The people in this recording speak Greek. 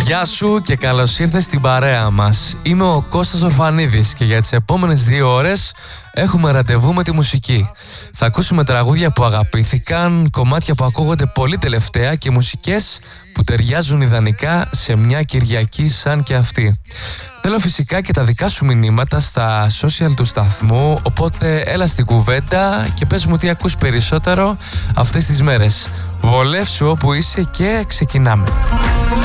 Γεια σου και καλώς ήρθες στην παρέα μας. Είμαι ο Κώστας Ορφανίδης και για τις επόμενες 2 ώρες έχουμε ραντεβού με τη μουσική. Θα ακούσουμε τραγούδια που αγαπήθηκαν, κομμάτια που ακούγονται πολύ τελευταία και μουσικές που ταιριάζουν ιδανικά σε μια Κυριακή σαν και αυτή. Θέλω φυσικά και τα δικά σου μηνύματα στα social του σταθμού, οπότε έλα στην κουβέντα και πες μου τι ακούς περισσότερο αυτές τις μέρες. Βολεύσου όπου είσαι και ξεκινάμε.